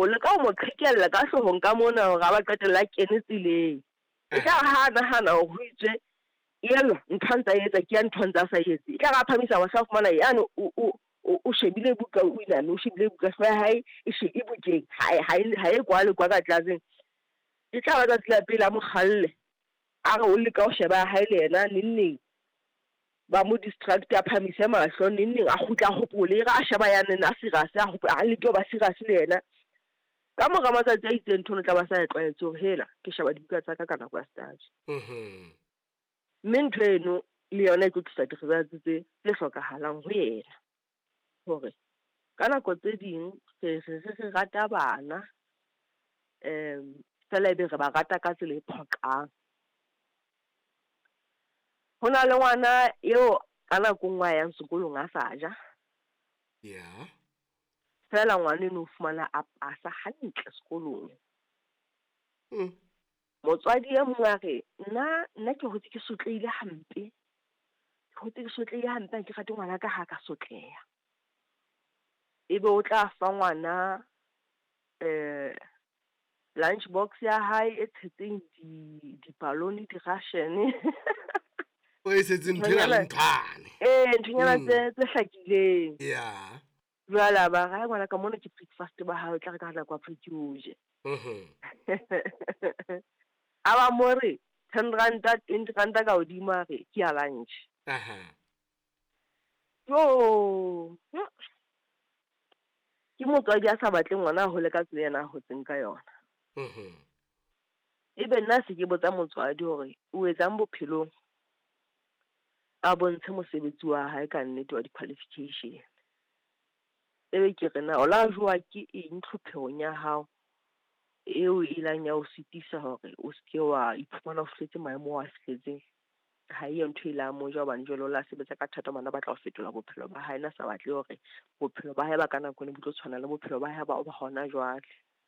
o le ka mo qhekella ka hlohong ka mona ga ba qetella kene tsileng e tla hana ho itswe yelo ntshantsa etsa ke ya ntshantsa sa etse tla ga phamisa wa sa fumana yana o shebile buka o ina no shebile buka fa hai e she e bukeng ha e kwale kwa ka tlatseng e tla ba tla pele mo khalle a re o le ka o sheba ha ile yena nne ba mo distract a phamise mahlo nne a khutla hopole ga a sheba yana na serious a hopola a le ke ba serious le yena ka mo ga matsatsi a itseng thono tla ba sa tlwaetse hore hela ke sheba dibuka tsa ka kana kwa stage mme ntho eno le yona e tlisa di-results tse hlokahalang ho yena hore ka nako tse ding re rata bana fela ebe re ba rata ka tsela e phoqang ho na le ngwana eo ka nako nngwe yang sekolong a sa ja fela ngwana eno fumana a pasa hantle sekolong motswadi ya mong a re nna ke hotse ke sotlehile hampe ke rate ngwana ka ha ka sotleha ebe o tla fa ngwana lunch box ya hae e tshetseng dipalone di-ration o e setseng nthwana nthonyana tse hlakileng jwala ba ga ngwana ka mona ke breakfast ba hao tla re ka nako apre ke o je a ba more 10 ranta 20 ranta ka hodima re ke ya lunch ke motswadi a sa batle ngwana ho le ka tsela yana ho tseng ka yona ebe nna se ke botsa motswadi hore o etsang bophelong a bontshe mosebetsi wa hae ka nnete wa di-qualification ebe ke re na o la jwa ke eng tlhophehong ya hao eo ilang ya o sitisa hore o ske wa iphumana o fihletse maemo wa fihletseng ha e ntho ile mo jwa banjolo la sebetsa ka thata mana ba tla o fetola bophelo ba hae na sa batle hore bophelo ba hae ba kana kone bo tlo tshwana le bophelo ba hae ba hona jwale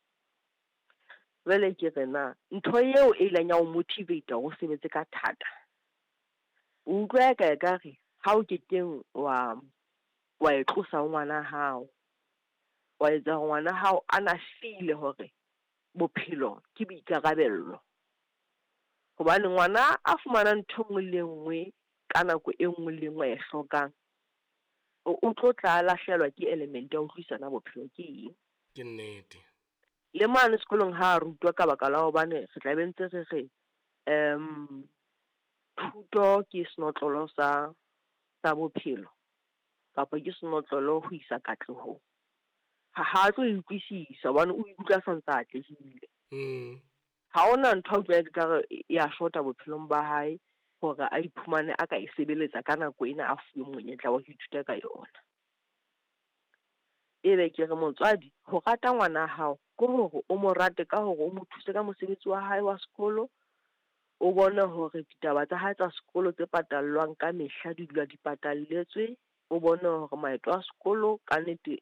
vele ke re na ntho eo e ilang ya o motivate o sebetse ka thata o utlwa ka re ha o ke teng wa e tlosa ngwana hao wa etsa ngwana hao ana feel hore bophelo ke boikarabello hobane ngwana a fumana ntho nngwe le nngwe ka nako e nngwe le nngwe e hlokang o tlo tla lahlehelwa ke element ya utlwisana bophelo ke eng ke nnete le mane sekolong ha rutwa ka baka la hobane re tla bentse re thuto ke senotlolo sa bophelo kapa ke senotlolo ho isa katlehong ha tlo ikwisisa hobane o ikutlwa sa ntse a atlehile ha ona ntho o tla ka ya shota bophelong ba hae hore a iphumane a ka e sebeletsa ka nako ena a fuwe monyetla wa ho ithuta ka yona ebe ke re motswadi ho rata ngwana hao ke hore o mo rate ka hore o mo thuse ka mosebetsi wa hae wa sekolo o bone hore ditaba tsa hae tsa sekolo tse patallwang ka mehla di dula di patalletswe o bone hore maeto a sekolo ka nnete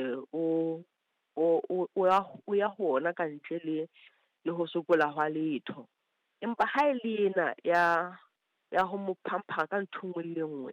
o ya hona ka ntle le ho sokola hwa letho empa ha e le ena ya ho mo phampa ka ntho nngwe le nngwe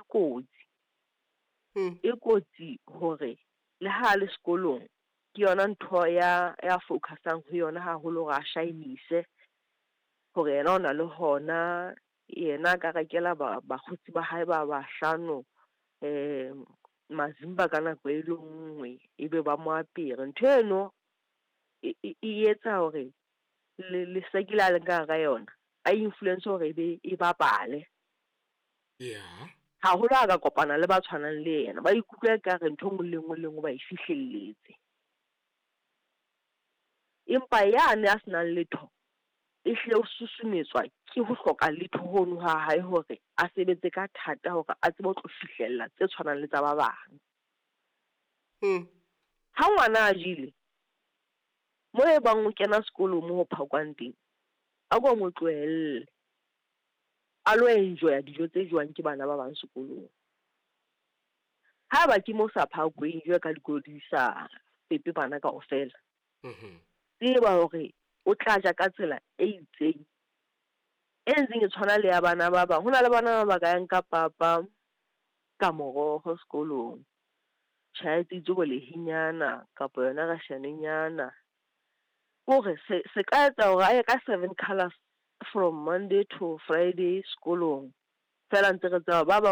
e kotsi hore le ha le sekolong ke yona ntho ya focusang ho yona haholo hore a shainise hore yena o na le hona yena ka rekela bakgotsi ba hae ba bahlano mazimba ka nako e le nngwe ebe ba mo apere ntho eno e etsa hore le sekila le ka yona a influence hore e bapale ha hola ka kopana le ba tshwanang le yena ba ikutlwa ka re ntho nngwe le nngwe ba e fihlelletse empa yane a senang letho e hle o susumetswa ke ho hloka letho hono ha hae hore a sebetse ka thata hore a tsebe ho tlo fihlella tse tshwanang le tsa ba bang ha ngwana a jile mo e bang o kena sekolo mo ho phakwang teng a go mo tlohelle a lo enjoya dijo tse jwang ke bana ba bang sekolong ha ba ke mo sa phakwe enjoy ka dikodisa pepe bana ka ofela tseba hore o tla ja ka tsela e itseng e ntseng e tshwana le ya bana ba bang hona le bana ba ka yang ka papa ka moroho sekolong tjhaetsitse go lehinyana kapa yona ga shanenyana gore se ka etsa gore a ye ka 7 colors from Monday to Friday sekolong fela ntse re tseba ba